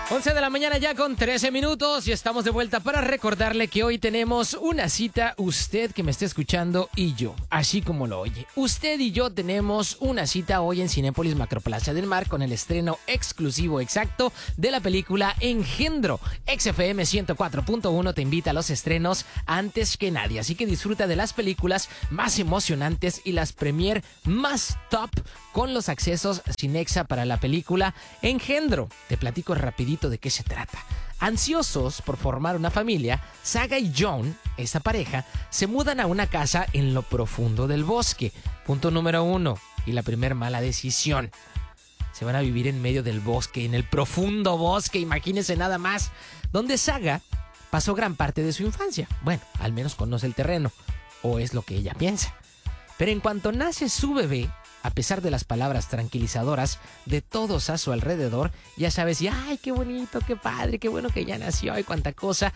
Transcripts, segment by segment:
11 de la mañana ya con 13 minutos y estamos de vuelta para recordarle que hoy tenemos una cita, usted que me está escuchando y yo, así como lo oye. Usted y yo tenemos una cita hoy en Cinépolis Macroplaza del Mar con el estreno exclusivo exacto de la película Engendro. XFM 104.1 te invita a los estrenos antes que nadie, así que disfruta de las películas más emocionantes y las premier más top con los accesos Cinexa para la película Engendro. Te platico rapidito de qué se trata. Ansiosos por formar una familia, Saga y John, esta pareja, se mudan a una casa en lo profundo del bosque. Punto número 1, y la primer mala decisión. Se van a vivir en medio del bosque, en el profundo bosque, imagínense nada más, donde Saga pasó gran parte de su infancia. Bueno, al menos conoce el terreno, o es lo que ella piensa. Pero en cuanto nace su bebé, a pesar de las palabras tranquilizadoras de todos a su alrededor, ya sabes, y ¡ay, qué bonito, qué padre, qué bueno que ya nació y cuánta cosa!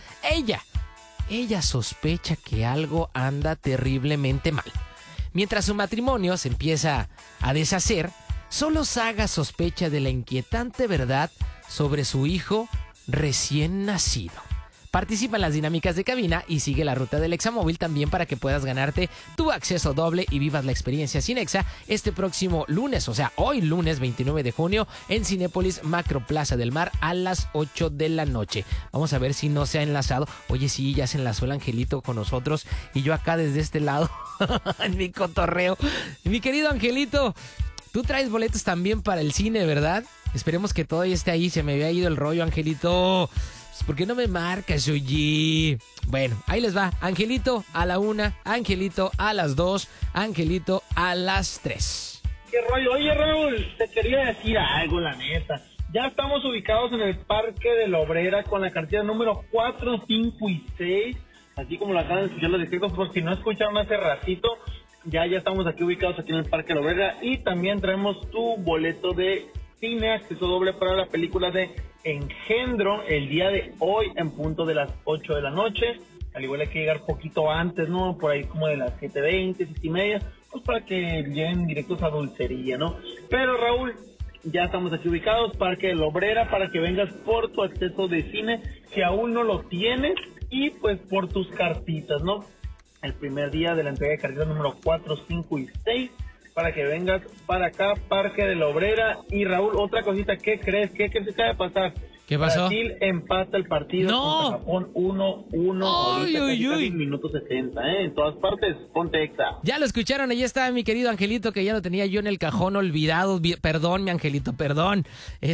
Ella sospecha que algo anda terriblemente mal. Mientras su matrimonio se empieza a deshacer, solo Saga sospecha de la inquietante verdad sobre su hijo recién nacido. Participa en las dinámicas de cabina y sigue la ruta del Examóvil también para que puedas ganarte tu acceso doble y vivas la experiencia Cinexa este próximo lunes, o sea, hoy lunes 29 de junio en Cinépolis Macroplaza del Mar a las 8 de la noche. Vamos a ver si no se ha enlazado. Oye, sí, ya se enlazó el Angelito con nosotros y yo acá desde este lado en mi cotorreo. Mi querido Angelito, tú traes boletos también para el cine, ¿verdad? Esperemos que todavía esté ahí. Se me había ido el rollo, Angelito. ¿Por qué no me marcas, oye? Bueno, ahí les va. Angelito a la 1, Angelito a las 2, Angelito a las 3. ¿Qué rollo? Oye, Raúl, te quería decir algo, la neta. Ya estamos ubicados en el Parque de la Obrera con la cartilla número 4, 5 y 6. Así como lo acaban de escuchar los discretos, por si no escucharon hace ratito, ya estamos aquí ubicados aquí en el Parque de la Obrera. Y también traemos tu boleto de cine, acceso doble para la película de Engendro el día de hoy en punto de las 8 de la noche. Al igual hay que llegar poquito antes, ¿no? Por ahí como de las 7:20, 7:30, pues para que lleguen directos a Dulcería, ¿no? Pero Raúl, ya estamos aquí ubicados, Parque de la Obrera, para que vengas por tu acceso de cine, si aún no lo tienes, y pues por tus cartitas, ¿no? El primer día de la entrega de cartitas número 4, 5 y 6, para que vengas para acá, Parque de la Obrera. Y Raúl, otra cosita, ¿qué crees? ¿Qué se acaba de pasar? ¿Qué pasó? Brasil empata el partido contra Japón 1-1 ahorita casi minuto 60, en todas partes, ponte Exa. Ya lo escucharon, ahí está mi querido Angelito, que ya lo tenía yo en el cajón olvidado. Perdón, mi Angelito, perdón.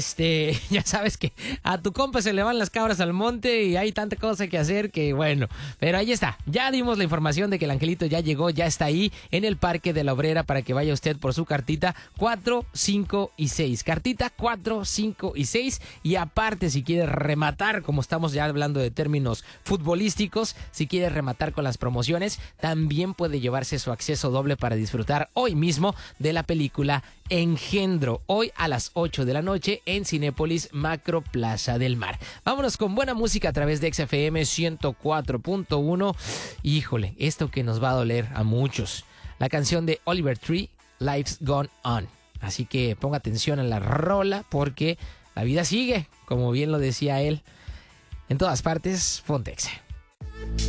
Ya sabes que a tu compa se le van las cabras al monte y hay tanta cosa que hacer que bueno. Pero ahí está, ya dimos la información de que el Angelito ya llegó, ya está ahí en el Parque de la Obrera para que vaya usted por su cartita 4, 5 y 6. Cartita 4, 5 y 6 y aparte, si quieres rematar, como estamos ya hablando de términos futbolísticos, si quieres rematar con las promociones, también puede llevarse su acceso doble para disfrutar hoy mismo de la película Engendro, hoy a las 8 de la noche en Cinépolis Macroplaza del Mar. Vámonos con buena música a través de XFM 104.1. Híjole, esto que nos va a doler a muchos. La canción de Oliver Tree, Life's Gone On. Así que ponga atención a la rola porque la vida sigue, como bien lo decía él. En todas partes, ponte Exa.